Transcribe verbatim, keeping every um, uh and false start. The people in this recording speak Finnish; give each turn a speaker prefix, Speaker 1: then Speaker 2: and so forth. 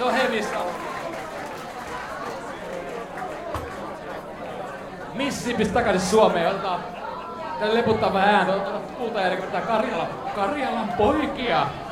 Speaker 1: on hevistä. Mississipistä takaisin Suomeen. Otetaan tän leputtaa vähän ääntä. Otetaan puuta ja Karjala. Karjalan poikia.